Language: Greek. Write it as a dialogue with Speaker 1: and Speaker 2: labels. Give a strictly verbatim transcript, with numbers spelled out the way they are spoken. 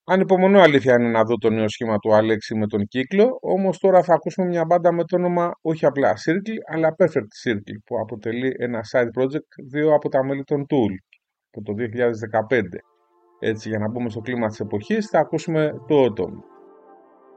Speaker 1: Ανυπομονώ, αλήθεια είναι, να δω το νέο σχήμα του Αλέξη με τον Κύκλο, όμως τώρα θα ακούσουμε μια μπάντα με το όνομα όχι απλά Circle, αλλά Perfect Circle, που αποτελεί ένα side project δύο από τα μέλη των Tool από το δύο χιλιάδες δεκαπέντε. Έτσι, για να μπούμε στο κλίμα της εποχής, θα ακούσουμε το Autumn.